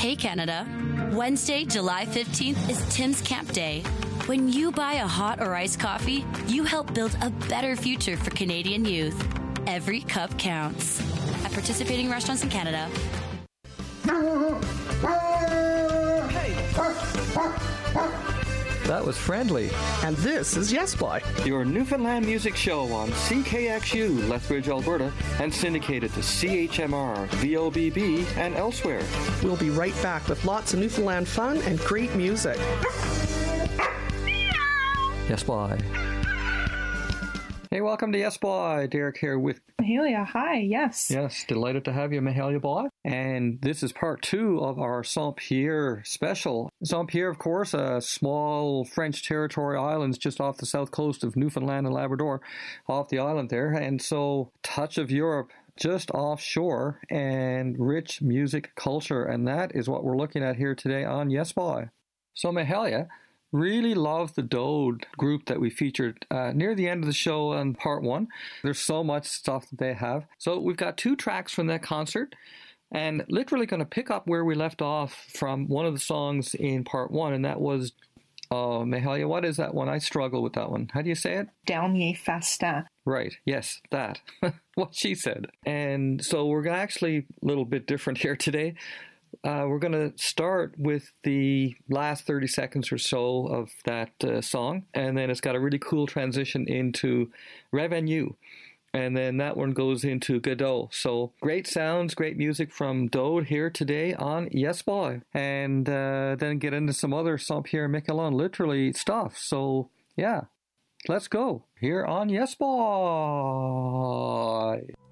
Hey Canada, Wednesday, July 15th is Tim's Camp Day. When you buy a hot or iced coffee, you help build a better future for Canadian youth. Every cup counts. At participating restaurants in Canada. That was friendly. And this is Yes Boy, Your Newfoundland music show on CKXU, Lethbridge, Alberta, and syndicated to CHMR, VOBB, and elsewhere. We'll be right back with lots of Newfoundland fun and great music. Yes, boy. Hey, welcome to Yes Boy. Derek here with Mahalia. Hi, yes. Yes, delighted to have you, Mahalia Boy. And this is part 2 of our Saint-Pierre special. Saint-Pierre, of course, a small French territory island just off the south coast of Newfoundland and Labrador, off the island there. And so, touch of Europe just offshore and rich music culture. And that is what we're looking at here today on Yes Boy. So, Mahalia, really love the Dode group that we featured near the end of the show on part 1. There's so much stuff that they have. So we've got 2 tracks from that concert and literally going to pick up where we left off from one of the songs in part 1. And that was, Mahalia, what is that one? I struggle with that one. How do you say it? Dernier Festin. Right. Yes, that. What she said. And so we're actually a little bit different here today. We're going to start with the last 30 seconds or so of that song, and then it's got a really cool transition into Revenue, and then that one goes into Godot. So great sounds, great music from Dode here today on Yes Boy, and then get into some other Saint-Pierre Miquelon literally stuff. So yeah, let's go here on Yes Boy.